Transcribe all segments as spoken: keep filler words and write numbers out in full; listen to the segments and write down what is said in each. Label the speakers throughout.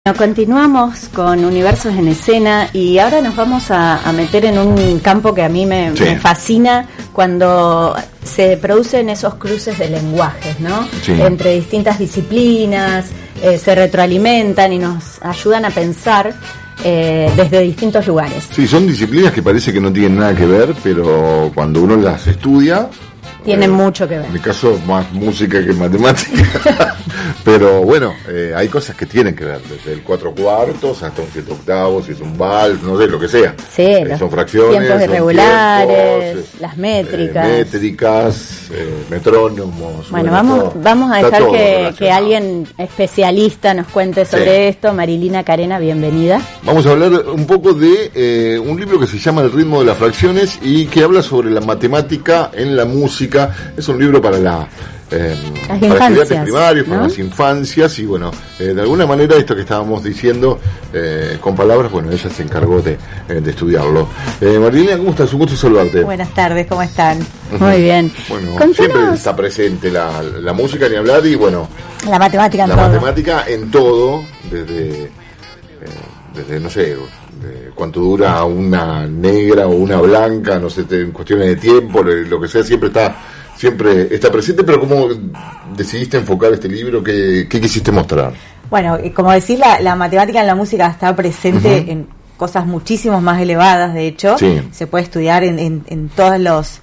Speaker 1: Bueno, continuamos con Universos en Escena y ahora nos vamos a, a meter en un campo que a mí me, sí. me fascina cuando se producen esos cruces de lenguajes, ¿no? Sí. Entre distintas disciplinas, eh, se retroalimentan y nos ayudan a pensar eh, desde distintos lugares.
Speaker 2: Sí, son disciplinas que parece que no tienen nada que ver, pero cuando uno las estudia...
Speaker 1: Tienen
Speaker 2: eh,
Speaker 1: mucho que ver.
Speaker 2: En mi caso, más música que matemática. Pero bueno, eh, hay cosas que tienen que ver, desde el cuatro cuartos hasta un siete octavos, si es un vals, no sé, lo que sea.
Speaker 1: Sí,
Speaker 2: eh, son fracciones,
Speaker 1: tiempos irregulares,
Speaker 2: tiempos,
Speaker 1: las métricas.
Speaker 2: Eh, métricas, eh, metrónomos.
Speaker 1: Bueno, bueno vamos todo, vamos a dejar que, que alguien especialista nos cuente sobre sí. esto. Marilina Carena, bienvenida.
Speaker 2: Vamos a hablar un poco de eh, un libro que se llama El ritmo de las fracciones y que habla sobre la matemática en la música. Es un libro para la eh, para estudiantes primarios, ¿no? Para las infancias y bueno, eh, de alguna manera esto que estábamos diciendo eh, con palabras, bueno, ella se encargó de, eh, de estudiarlo. Eh, Marilina, ¿cómo estás? Un gusto saludarte.
Speaker 3: Buenas tardes, ¿cómo están?
Speaker 1: Uh-huh. Muy bien.
Speaker 2: Bueno,
Speaker 1: Contanos...
Speaker 2: siempre está presente la, la música ni hablar y bueno,
Speaker 3: la matemática en
Speaker 2: la
Speaker 3: todo.
Speaker 2: La matemática en todo, desde, eh, desde no sé, de cuánto dura una negra o una blanca, no sé, en cuestiones de tiempo, lo que sea, siempre está siempre está presente. Pero ¿cómo decidiste enfocar este libro? ¿Qué, qué quisiste mostrar?
Speaker 3: Bueno, como decís, la, la matemática en la música está presente uh-huh. en cosas muchísimo más elevadas, de hecho. Sí. Se puede estudiar en, en, en todos los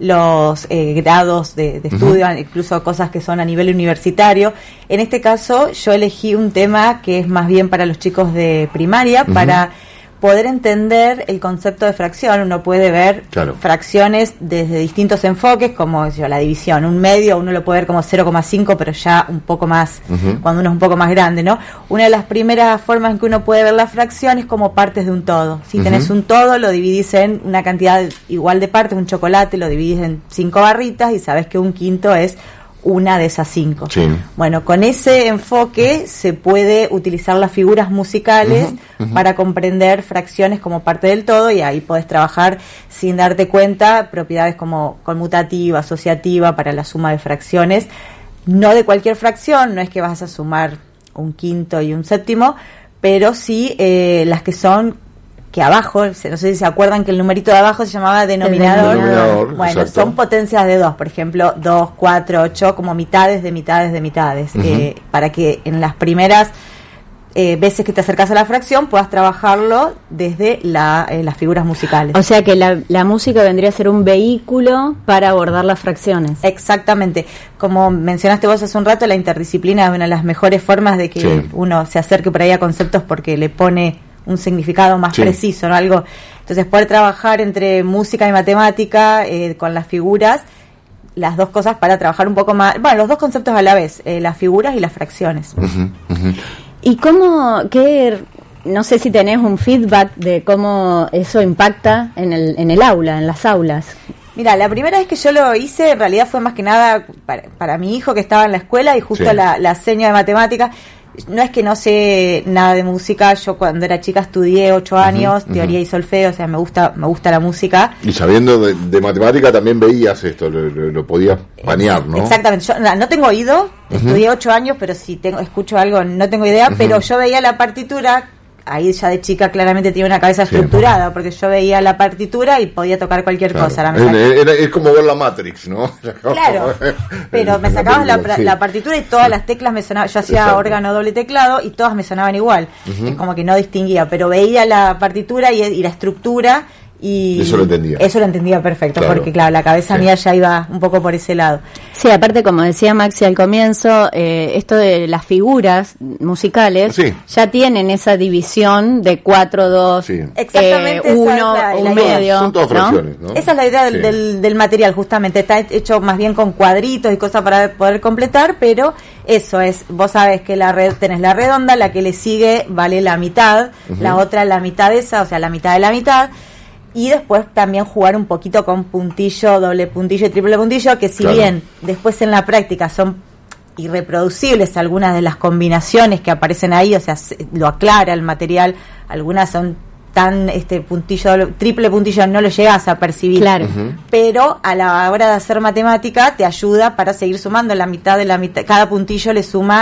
Speaker 3: los eh, grados de, de estudio, uh-huh. incluso cosas que son a nivel universitario. En este caso, yo elegí un tema que es más bien para los chicos de primaria, uh-huh. para poder entender el concepto de fracción. Uno puede ver claro. fracciones desde distintos enfoques, como yo, la división, un medio, uno lo puede ver como cero coma cinco, pero ya un poco más, uh-huh. cuando uno es un poco más grande, ¿no? Una de las primeras formas en que uno puede ver la fracción es como partes de un todo. Si uh-huh. tenés un todo, lo dividís en una cantidad igual de partes, un chocolate, lo dividís en cinco barritas y sabés que un quinto es una de esas cinco. Sí. Bueno, con ese enfoque se puede utilizar las figuras musicales uh-huh, uh-huh. para comprender fracciones como parte del todo y ahí podés trabajar sin darte cuenta propiedades como conmutativa, asociativa para la suma de fracciones. No de cualquier fracción, no es que vas a sumar un quinto y un séptimo, pero sí eh, las que son que abajo, no sé si se acuerdan que el numerito de abajo se llamaba denominador. denominador bueno, exacto. Son potencias de dos, por ejemplo, dos, cuatro, ocho, como mitades de mitades de mitades, uh-huh. eh, para que en las primeras eh, veces que te acercas a la fracción puedas trabajarlo desde la, eh, las figuras musicales.
Speaker 1: O sea que la, la música vendría a ser un vehículo para abordar las fracciones.
Speaker 3: Exactamente. Como mencionaste vos hace un rato, la interdisciplina es una de las mejores formas de que sí. uno se acerque por ahí a conceptos porque le pone un significado más sí. preciso, ¿no? Algo. Entonces, poder trabajar entre música y matemática eh, con las figuras, las dos cosas para trabajar un poco más, bueno, los dos conceptos a la vez, eh, las figuras y las fracciones.
Speaker 2: Uh-huh, uh-huh.
Speaker 1: ¿Y cómo, qué, no sé si tenés un feedback de cómo eso impacta en el, en el aula, en las aulas?
Speaker 3: Mira, la primera vez que yo lo hice, en realidad fue más que nada para, para mi hijo que estaba en la escuela y justo sí. la, la seña de matemática. No es que no sé nada de música, yo cuando era chica estudié ocho años, uh-huh, teoría uh-huh. y solfeo, o sea, me gusta me gusta la música.
Speaker 2: Y sabiendo de, de matemática también veías esto, lo, lo, lo podías panear, ¿no?
Speaker 3: Exactamente, yo no, no tengo oído, uh-huh. estudié ocho años, pero si tengo escucho algo no tengo idea, uh-huh. pero yo veía la partitura. Ahí ya de chica claramente tenía una cabeza sí, estructurada, ¿no? Porque yo veía la partitura y podía tocar cualquier claro. cosa. La
Speaker 2: es, era, es como ver la Matrix, ¿no?
Speaker 3: Claro, pero me sacabas la, la, sí. la partitura y todas sí. las teclas me sonaban. Yo hacía Exacto. órgano doble teclado y todas me sonaban igual. Uh-huh. Es como que no distinguía, pero veía la partitura y, y la estructura. Y
Speaker 2: eso lo entendía.
Speaker 3: Eso lo entendía perfecto, claro. porque claro, la cabeza sí. mía ya iba un poco por ese lado.
Speaker 1: Sí, aparte como decía Maxi al comienzo, eh, esto de las figuras musicales sí. ya tienen esa división de cuatro, dos,
Speaker 3: sí. exactamente
Speaker 1: eh, uno,
Speaker 3: la,
Speaker 1: un
Speaker 3: la
Speaker 1: medio.
Speaker 2: Son todas fracciones, ¿no?
Speaker 3: Esa es la idea del,
Speaker 2: sí.
Speaker 3: del, del material, justamente. Está hecho más bien con cuadritos y cosas para poder completar, pero eso es, vos sabés que la red tenés la redonda, la que le sigue vale la mitad, uh-huh. la otra la mitad de esa, o sea, la mitad de la mitad. Y después también jugar un poquito con puntillo, doble puntillo y triple puntillo, que si claro. bien después en la práctica son irreproducibles algunas de las combinaciones que aparecen ahí, o sea, lo aclara el material, algunas son tan este puntillo, doble, triple puntillo no lo llegas a percibir,
Speaker 1: claro.
Speaker 3: uh-huh. pero a la hora de hacer matemática te ayuda para seguir sumando la mitad de la mitad, cada puntillo le suma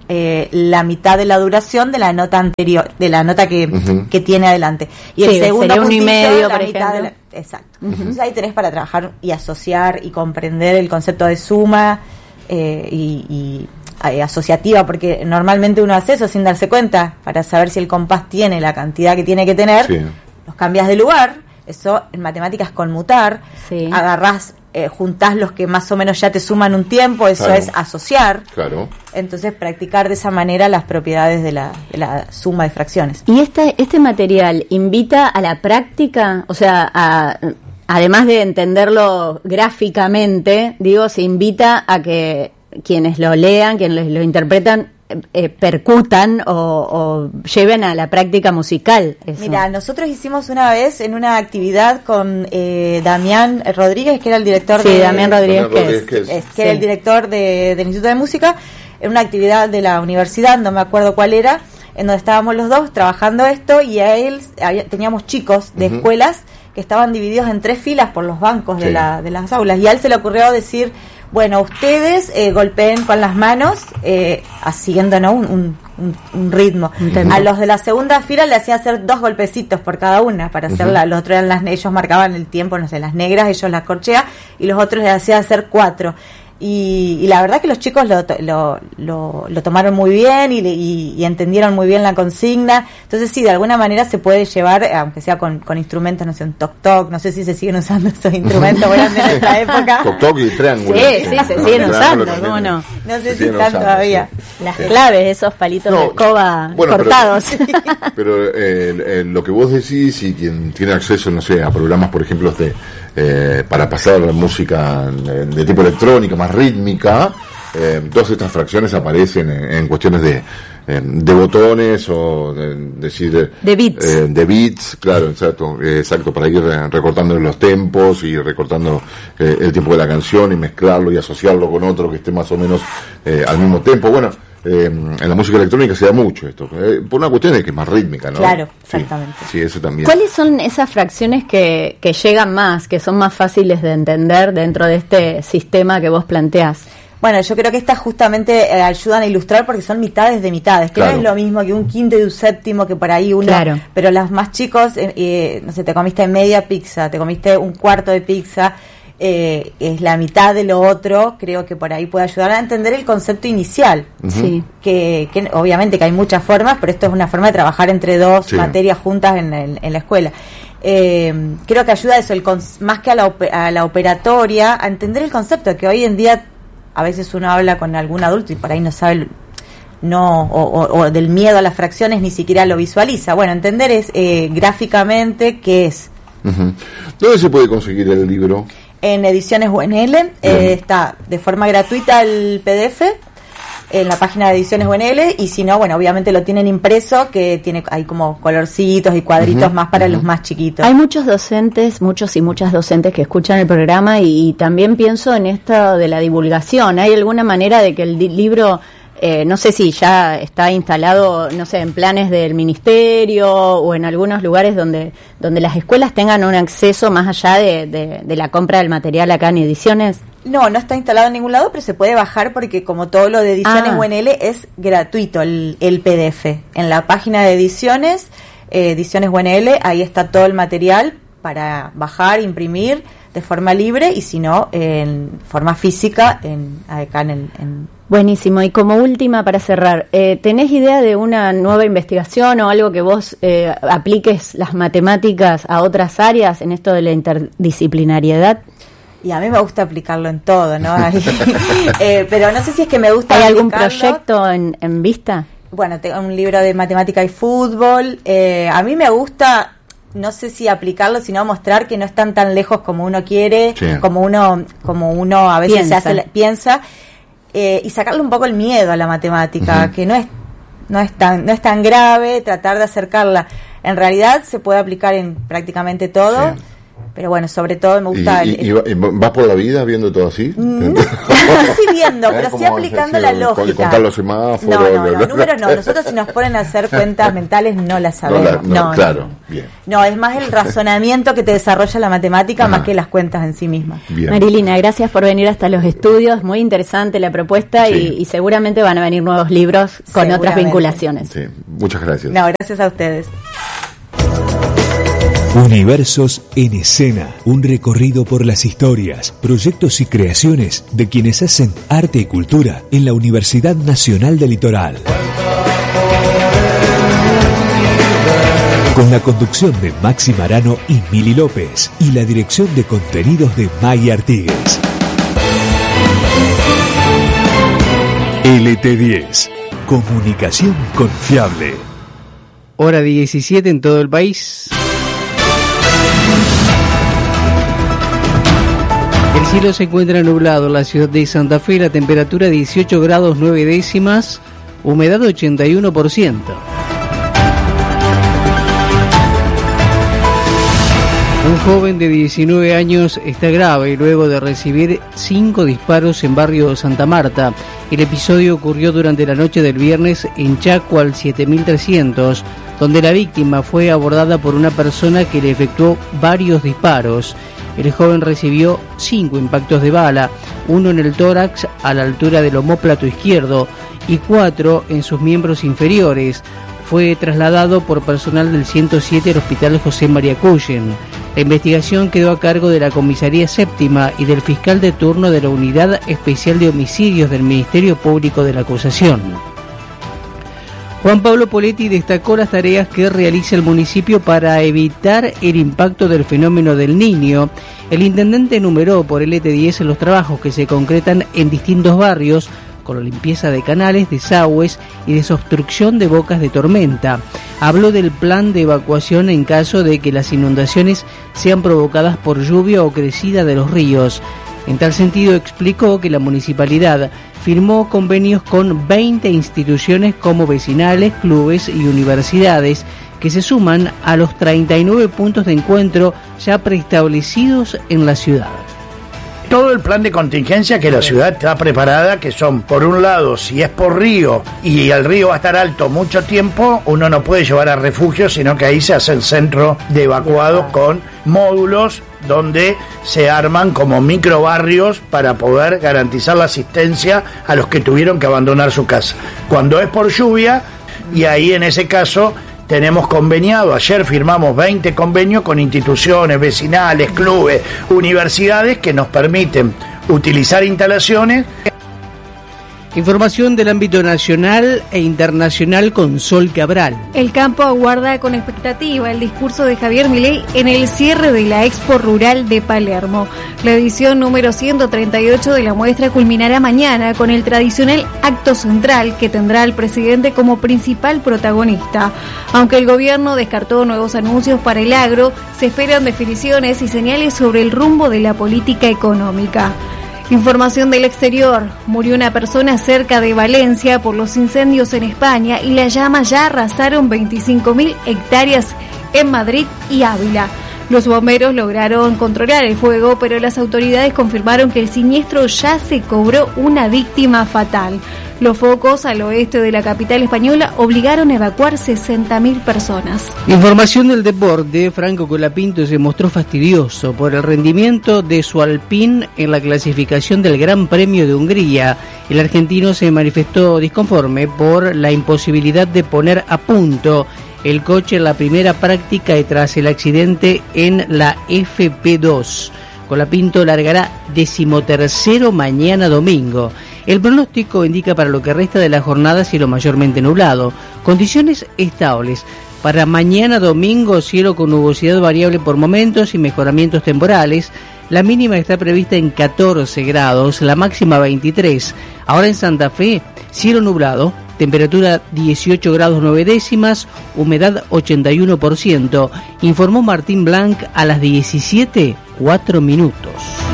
Speaker 3: eh, la mitad de la duración de la nota anterior, de la nota que, uh-huh. que tiene adelante. Y sí, el segundo
Speaker 1: sería uno y medio,
Speaker 3: la
Speaker 1: por
Speaker 3: mitad
Speaker 1: ejemplo.
Speaker 3: De la, exacto. Uh-huh. Entonces ahí tenés para trabajar y asociar y comprender el concepto de suma eh, y, y eh, asociativa, porque normalmente uno hace eso sin darse cuenta, para saber si el compás tiene la cantidad que tiene que tener. Sí. Los cambias de lugar, eso en matemáticas conmutar, sí. agarrás, eh, juntás los que más o menos ya te suman un tiempo, eso claro. es asociar.
Speaker 2: Claro.
Speaker 3: Entonces practicar de esa manera las propiedades de la, de la suma de fracciones.
Speaker 1: ¿Y este, este material invita a la práctica? O sea, a, además de entenderlo gráficamente, digo, se invita a que quienes lo lean, quienes lo interpretan, Eh, percutan o, o lleven a la práctica musical eso.
Speaker 3: Mira, nosotros hicimos una vez en una actividad con eh, Damián Rodríguez, que era el director
Speaker 1: sí,
Speaker 3: de
Speaker 1: Damián Rodríguez,
Speaker 2: Damián Rodríguez que, es,
Speaker 3: que, es, que
Speaker 1: sí.
Speaker 3: era el director de, del Instituto de Música, en una actividad de la universidad, no me acuerdo cuál era, en donde estábamos los dos trabajando esto, y a él había, teníamos chicos de uh-huh. escuelas que estaban divididos en tres filas por los bancos sí. de, la, de las aulas, y a él se le ocurrió decir: bueno, ustedes eh, golpeen con las manos, eh, siguiendo, ¿no? un, un, un ritmo. Uh-huh. A los de la segunda fila le hacía hacer dos golpecitos por cada una para hacerla. Uh-huh. Los otros eran las, ellos marcaban el tiempo, no sé, las negras, ellos las corcheas, y los otros les hacía hacer cuatro. Y, y la verdad que los chicos lo, lo, lo, lo tomaron muy bien y, y, y entendieron muy bien la consigna. Entonces sí, de alguna manera se puede llevar, aunque sea con, con instrumentos, no sé, un toc-toc, no sé si se siguen usando esos instrumentos bueno, en esta época.
Speaker 2: Toc-toc y triángulo.
Speaker 1: Sí, sí, sí, se siguen usando, ¿cómo no?
Speaker 3: No sé si están todavía.
Speaker 1: Sí. Las claves, esos palitos no, de escoba bueno, cortados.
Speaker 2: Pero, pero eh, eh, lo que vos decís, y quien tiene acceso, no sé, a programas, por ejemplo, de eh, para pasar la música de tipo electrónica, más rítmica, eh, todas estas fracciones aparecen en, en cuestiones de eh, de botones o de, decir de,
Speaker 1: de beats
Speaker 2: eh, de beats, claro, exacto, eh, exacto, para ir recortando los tempos y recortando eh, el tiempo de la canción y mezclarlo y asociarlo con otro que esté más o menos eh, al mismo tiempo. Bueno, eh, en la música electrónica se da mucho esto, eh, por una cuestión de que es más rítmica, ¿no?
Speaker 3: Claro, exactamente.
Speaker 2: Sí, sí, eso también.
Speaker 1: ¿Cuáles son esas fracciones que, que llegan más, que son más fáciles de entender dentro de este sistema que vos planteás?
Speaker 3: Bueno, yo creo que estas justamente eh, ayudan a ilustrar porque son mitades de mitades, que claro. no es lo mismo que un quinto y un séptimo, que por ahí uno,
Speaker 1: claro.
Speaker 3: pero las más chicos, eh, eh, no sé, te comiste media pizza, te comiste un cuarto de pizza, eh, es la mitad de lo otro, creo que por ahí puede ayudar a entender el concepto inicial,
Speaker 1: uh-huh. sí.
Speaker 3: que, que obviamente que hay muchas formas, pero esto es una forma de trabajar entre dos sí. materias juntas en, en, en la escuela. Eh, creo que ayuda a eso, el cons- más que a la, op- a la operatoria, a entender el concepto, que hoy en día a veces uno habla con algún adulto y por ahí no sabe, no o, o, o del miedo a las fracciones ni siquiera lo visualiza. Bueno, entender es eh, gráficamente qué es.
Speaker 2: Uh-huh. ¿Dónde se puede conseguir el libro?
Speaker 3: En Ediciones U N L, eh, está de forma gratuita el P D F en la página de Ediciones U N L, y si no, bueno, obviamente lo tienen impreso, que tiene hay como colorcitos y cuadritos uh-huh, más para uh-huh. los más chiquitos.
Speaker 1: Hay muchos docentes, muchos y muchas docentes que escuchan el programa, y, y también pienso en esto de la divulgación. ¿Hay alguna manera de que el di- libro, eh, no sé si ya está instalado, no sé, en planes del ministerio o en algunos lugares donde donde las escuelas tengan un acceso más allá de, de, de la compra del material acá en Ediciones?
Speaker 3: No, no está instalado en ningún lado, pero se puede bajar porque como todo lo de Ediciones ah. U N L es gratuito el, el P D F. En la página de Ediciones, eh, Ediciones U N L, ahí está todo el material para bajar, imprimir de forma libre, y si no, en forma física, en acá en el... En
Speaker 1: Buenísimo. Y como última, para cerrar, eh, ¿tenés idea de una nueva investigación o algo que vos eh, apliques las matemáticas a otras áreas en esto de la interdisciplinariedad?
Speaker 3: Y a mí me gusta aplicarlo en todo, ¿no? eh, pero no sé si es que me gusta
Speaker 1: ¿Hay algún proyecto en, en vista?
Speaker 3: Bueno, tengo un libro de matemática y fútbol. Eh, a mí me gusta, no sé si aplicarlo, sino mostrar que no están tan lejos como uno quiere, sí. como uno como uno a veces piensa, se hace, piensa eh, y sacarle un poco el miedo a la matemática, uh-huh. que no es no es tan no es tan grave, tratar de acercarla. En realidad se puede aplicar en prácticamente todo. Sí. Pero bueno, sobre todo me gusta...
Speaker 2: ¿Y, y, y vas por la vida viendo todo así?
Speaker 3: No, no sé si viendo, pero sí aplicando la lógica.
Speaker 2: Contar los semáforos.
Speaker 3: No, no, no, números no. Nosotros si nos ponen a hacer cuentas mentales no las sabemos.
Speaker 2: No, la, no,
Speaker 3: no
Speaker 2: claro,
Speaker 3: no.
Speaker 2: bien.
Speaker 3: No, es más el razonamiento que te desarrolla la matemática. Ajá. Más que las cuentas en sí mismas.
Speaker 1: Bien. Marilina, gracias por venir hasta los estudios. Muy interesante la propuesta, sí. y, y seguramente van a venir nuevos libros con otras vinculaciones.
Speaker 2: Sí, muchas gracias.
Speaker 3: No, gracias a ustedes.
Speaker 4: Universos en Escena, un recorrido por las historias, proyectos y creaciones de quienes hacen arte y cultura en la Universidad Nacional del Litoral. Con la conducción de Maxi Marano y Mili López y la dirección de contenidos de Maggie Artigues. L T diez, comunicación confiable.
Speaker 5: Hora diecisiete en todo el país. El cielo se encuentra nublado en la ciudad de Santa Fe, la temperatura dieciocho grados nueve décimas, humedad ochenta y uno por ciento. Un joven de diecinueve años está grave luego de recibir cinco disparos en barrio Santa Marta. El episodio ocurrió durante la noche del viernes en Chaco al siete mil trescientos, donde la víctima fue abordada por una persona que le efectuó varios disparos. El joven recibió cinco impactos de bala, uno en el tórax a la altura del omóplato izquierdo y cuatro en sus miembros inferiores. Fue trasladado por personal del ciento siete al Hospital José María Cuyen. La investigación quedó a cargo de la Comisaría Séptima y del fiscal de turno de la Unidad Especial de Homicidios del Ministerio Público de la Acusación. Juan Pablo Poletti destacó las tareas que realiza el municipio para evitar el impacto del fenómeno del Niño. El intendente enumeró por L T diez los trabajos que se concretan en distintos barrios, con la limpieza de canales, desagües y desobstrucción de bocas de tormenta. Habló del plan de evacuación en caso de que las inundaciones sean provocadas por lluvia o crecida de los ríos. En tal sentido, explicó que la municipalidad firmó convenios con veinte instituciones como vecinales, clubes y universidades que se suman a los treinta y nueve puntos de encuentro ya preestablecidos en la ciudad.
Speaker 6: Todo el plan de contingencia que la ciudad está preparada, que son, por un lado, si es por río y el río va a estar alto mucho tiempo, uno no puede llevar a refugio, sino que ahí se hace el centro de evacuados con módulos donde se arman como microbarrios para poder garantizar la asistencia a los que tuvieron que abandonar su casa. Cuando es por lluvia, y ahí en ese caso tenemos conveniado, ayer firmamos veinte convenios con instituciones, vecinales, clubes, universidades que nos permiten utilizar instalaciones.
Speaker 5: Información del ámbito nacional e internacional con Sol Cabral.
Speaker 7: El campo aguarda con expectativa el discurso de Javier Milei en el cierre de la Expo Rural de Palermo. La edición número ciento treinta y ocho de la muestra culminará mañana con el tradicional acto central que tendrá al presidente como principal protagonista. Aunque el gobierno descartó nuevos anuncios para el agro, se esperan definiciones y señales sobre el rumbo de la política económica. Información del exterior. Murió una persona cerca de Valencia por los incendios en España y las llamas ya arrasaron veinticinco mil hectáreas en Madrid y Ávila. Los bomberos lograron controlar el fuego, pero las autoridades confirmaron que el siniestro ya se cobró una víctima fatal. Los focos al oeste de la capital española obligaron a evacuar sesenta mil personas.
Speaker 5: Información del deporte. Franco Colapinto se mostró fastidioso por el rendimiento de su Alpine en la clasificación del Gran Premio de Hungría. El argentino se manifestó disconforme por la imposibilidad de poner a punto el coche en la primera práctica y tras el accidente en la F P dos. Colapinto largará decimotercero mañana domingo. El pronóstico indica para lo que resta de la jornada cielo mayormente nublado. Condiciones estables. Para mañana domingo, cielo con nubosidad variable por momentos y mejoramientos temporales. La mínima está prevista en catorce grados, la máxima veintitrés. Ahora en Santa Fe, cielo nublado, temperatura dieciocho grados nueve décimas, humedad ochenta y uno por ciento. Informó Martín Blanc a las diecisiete, cuatro minutos.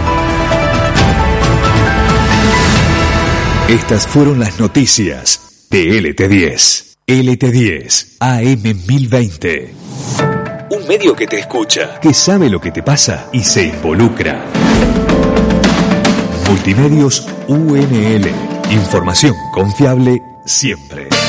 Speaker 4: Estas fueron las noticias de L T diez. L T diez, A M mil veinte. Un Un medio que te escucha, que sabe lo que te pasa y se involucra. Multimedios U N L. Información confiable siempre.